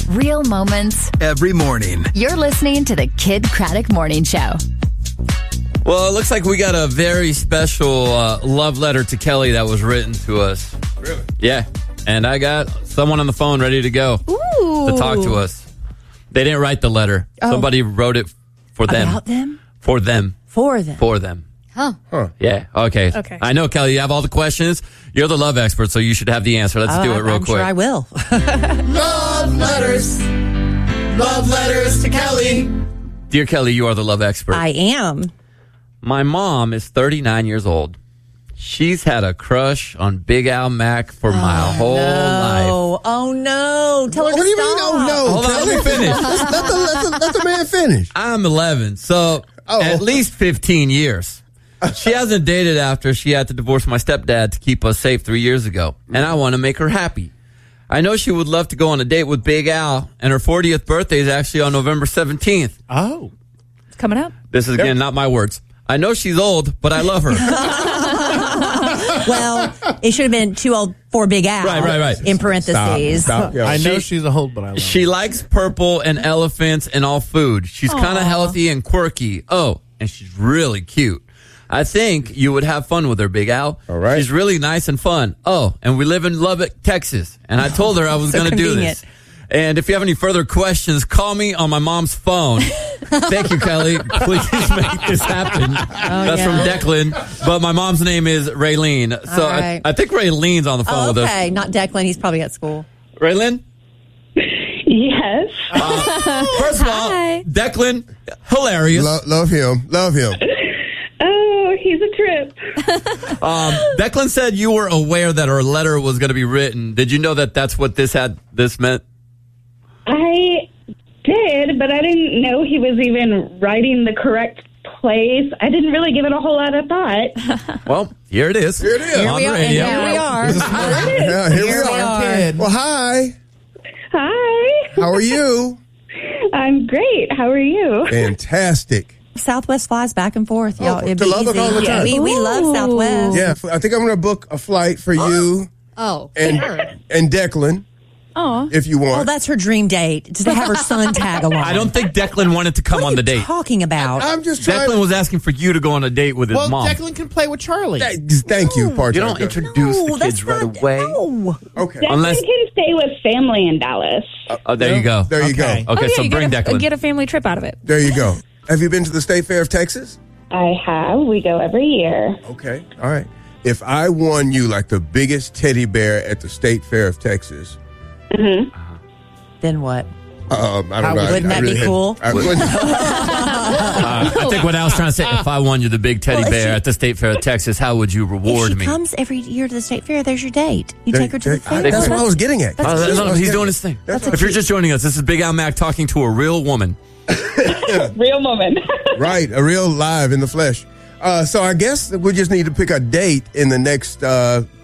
Real moments. Every morning. You're listening to the Kid Craddock Morning Show. Well, it looks like we got a very special love letter to Kelly that was written to us. Really? Yeah. And I got someone on the phone ready to go to talk to us. They didn't write the letter. Oh. Somebody wrote it for them. About them? For them. For them. For them. Huh. Yeah. Okay. Okay. I know, Kelly, you have all the questions. You're the love expert, so you should have the answer. Let's do it real I'm quick. sure I will. Love letters. Love letters to Kelly. Dear Kelly, you are the love expert. I am. My mom is 39 years old. She's had a crush on Big Al Mack for my whole life. Oh, no. Tell her to What do you stop. mean, oh, no? Hold on, let me finish. Let the man finish. I'm 11, so at least 15 years. She hasn't dated after she had to divorce my stepdad to keep us safe 3 years ago, and I want to make her happy. I know she would love to go on a date with Big Al, and her 40th birthday is actually on November 17th. Oh. It's coming up. This is, again, not my words. I know she's old, but I love her. Well, it should have been too old for Big Al. Right. In parentheses. Stop. I know she's a hold, but I love She likes purple and elephants and all food. She's kind of healthy and quirky. Oh, and she's really cute. I think you would have fun with her, Big Al. All right. She's really nice and fun. Oh, and we live in Lubbock, Texas. And I told her I was So going to do convenient. this. And if you have any further questions, call me on my mom's phone. Thank you, Kelly. Please make this happen. That's from Declan. But my mom's name is Raylene. So All right. I think Raylene's on the phone with us. Okay, not Declan. He's probably at school. Raylene? Yes. First of all, Declan, hilarious. Love him. Love him. Oh, he's a trip. Declan said you were aware that her letter was going to be written. Did you know that that's what this meant? I did, but I didn't know he was even writing the correct place. I didn't really give it a whole lot of thought. Well, here it is. Here it is. On the radio. Here we are. Yeah, here Here we we are. are. Well, hi. Hi. How are you? I'm great. How are you? Fantastic. Southwest flies back and forth, y'all. It'd to be Lubbock easy. all the time. We love Southwest. Yeah, I think I'm going to book a flight for you and Declan. Oh, if you want. Oh, that's her dream date, to have her son tag along. I don't think Declan wanted to come on the date. Talking about. I'm just trying. Declan was asking for you to go on a date with his Well, mom. Declan can play with Charlie. Thank you, part You don't introduce the kids right away. No. Okay. Declan Unless- can stay with family in Dallas. Oh, there you go. There you Okay. go. Okay, yeah, so you bring gotta Declan. get a family trip out of it. There you go. Have you been to the State Fair of Texas? I have. We go every year. Okay. All right. If I won you like the biggest teddy bear at the State Fair of Texas, Then what? I don't know. Wouldn't that be cool? I wouldn't. I think what I was trying to say, if I won you the big teddy bear at the State Fair of Texas, how would you reward If she me? comes every year to the state fair, there's your date. You take her to the fair. That's what I was getting at. He's doing his thing. If you're just joining us, this is Big Al Mack talking to a real woman. Real moment. Right, a real live in the flesh. So I guess we just need to pick a date in the next